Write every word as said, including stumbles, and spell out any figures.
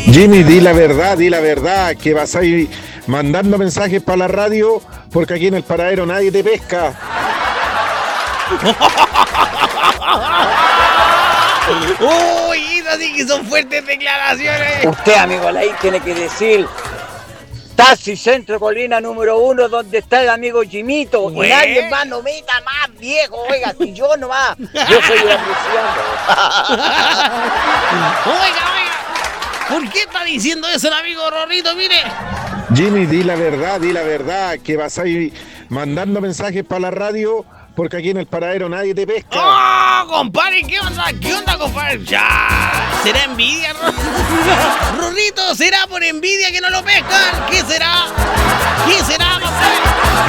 Jimmy, di la verdad, di la verdad, que vas a ir mandando mensajes para la radio porque aquí en el paradero nadie te pesca. Uy, así que son fuertes declaraciones. Usted, amigo Alain, tiene que decir Taxi Centro Colina número uno, donde está el amigo Jimito. Bueno. Y nadie más no meta más, viejo. Oiga, si yo nomás. Yo soy el apreciado. Oiga, oiga. ¿Por qué está diciendo eso el amigo Rorrito? Mire. Jimmy, di la verdad, di la verdad, que vas a ir mandando mensajes para la radio porque aquí en el paradero nadie te pesca. ¡Oh, compadre! ¿Qué onda? ¿Qué onda, compadre? ¡Ya! ¿Será envidia, Rorrito? ¿Será por envidia que no lo pescan? ¿Qué será? ¿Qué será, compadre?